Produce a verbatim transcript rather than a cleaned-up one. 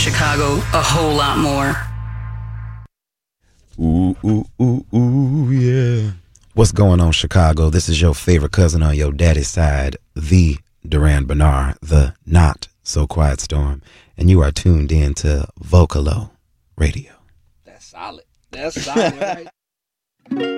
Chicago a whole lot more. Ooh, ooh, ooh, ooh, yeah. What's going on, Chicago? This is your favorite cousin on your daddy's side, the Duran Bernard, the not so quiet storm, and you are tuned in to Vocalo Radio. That's solid. That's solid, right?